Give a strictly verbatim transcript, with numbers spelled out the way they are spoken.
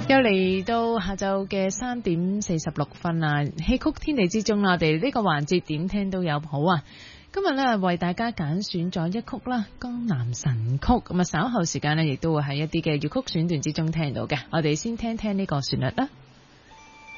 又嚟到下晝嘅三點四十六分啊！戲曲天地之中啦，我哋呢個環節點聽都有好啊！今日呢，為大家揀選咗一曲啦，《江南神曲》。咁啊，稍後時間呢，亦都會喺一啲嘅粵曲選段之中聽到嘅。我哋先聽聽呢個旋律啦。